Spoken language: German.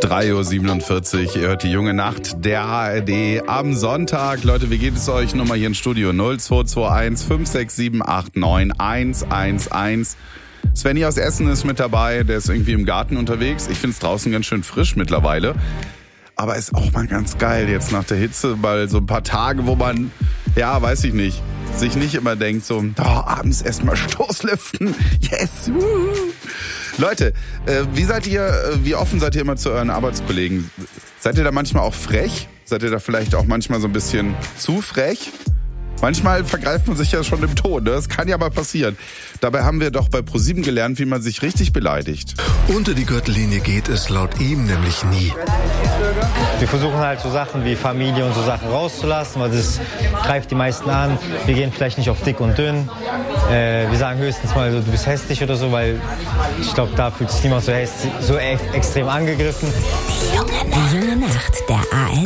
3:47 Uhr, ihr hört die junge Nacht der ARD am Sonntag. Leute, wie geht es euch? Nummer hier im Studio 0221 56789 111. Svenny aus Essen ist mit dabei, der ist irgendwie im Garten unterwegs. Ich finde es draußen ganz schön frisch mittlerweile. Aber ist auch mal ganz geil jetzt nach der Hitze, weil so ein paar Tage, wo man, ja, weiß ich nicht, sich nicht immer denkt so, abends erstmal Stoßlüften, yes, Leute, wie offen seid ihr immer zu euren Arbeitskollegen? Seid ihr da manchmal auch frech? Seid ihr da vielleicht auch manchmal so ein bisschen zu frech? Manchmal vergreift man sich ja schon im Ton, ne? Das kann ja mal passieren. Dabei haben wir doch bei ProSieben gelernt, wie man sich richtig beleidigt. Unter die Gürtellinie geht es laut ihm nämlich nie. Wir versuchen halt so Sachen wie Familie und so Sachen rauszulassen, weil das greift die meisten an. Wir gehen vielleicht nicht auf dick und dünn. Wir sagen höchstens mal so, du bist hässlich oder so, weil ich glaube, da fühlt sich niemand so extrem angegriffen. Die junge Nacht der ARD.